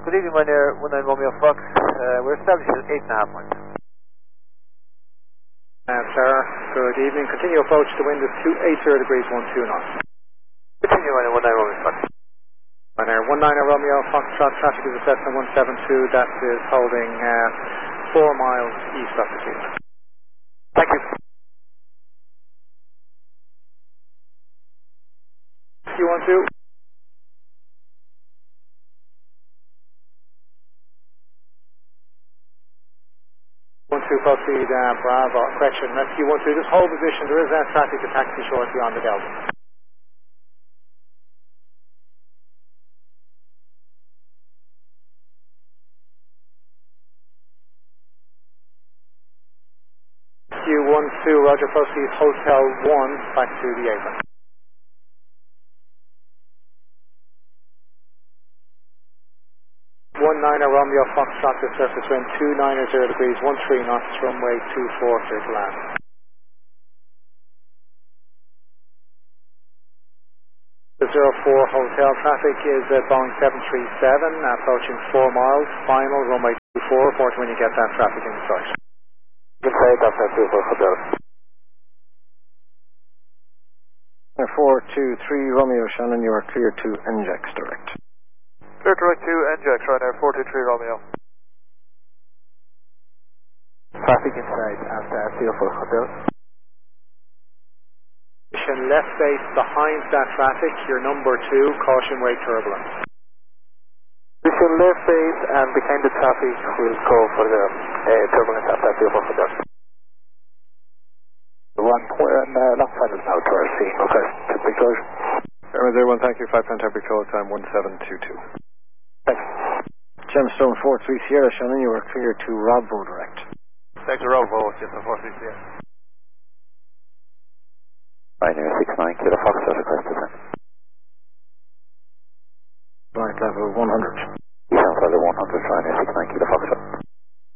Good evening, my dear. 19 Romeo Fox. We're established at 8.5 miles. Sir, good evening. Continue approach. The wind is 280 degrees, 12 knots. Continue, my dear. 19 Romeo Fox. My dear, 19 Romeo Foxtrot, traffic is assessed on 172. That is holding 4 miles east of the field. Thank you. Q12. 12 proceed, Bravo, correction, Rescue 12, just hold position, there is traffic to taxi shortly on the Delta. Q12, Roger, proceed, Hotel 1, back to the apron. Romeo Foxtrot to surface wind 290 degrees, 13 knots, runway 24 clear to land. The 04 hotel traffic is Boeing 737, approaching 4 miles, final runway 24, report when you get that traffic in sight. Good day, Delta 24 Hotel. 423 Romeo Shannon, you are clear to NJAX direct. Clear direct to NJAX, Ryanair 423 Romeo. Traffic inside at 04 Hotel. Position left base behind that traffic, your number 2, caution wake turbulence. Position left base and behind the traffic will go for the turbulence at 04 Hotel. Lock final now to RC. Okay, temperature closure. Airman 01, thank you, 5 pound temperature close time 1722. Thanks. Gemstone 43 Sierra Shannon, you are clear to Bravo direct. Thanks to Bravo, Gemstone 43 Sierra. Ryanair 69 Kilo Fox, request descent. Flight level 100.